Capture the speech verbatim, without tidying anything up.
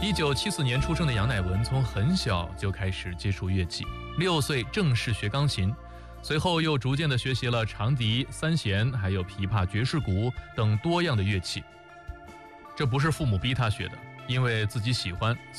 一九七四年出生的杨乃文从很小就开始接触乐器，六岁正式学钢琴，随后又逐渐地学习了长笛、三弦，还有琵琶、爵士鼓等多样的乐器。这不是父母逼他学的，因为自己喜欢，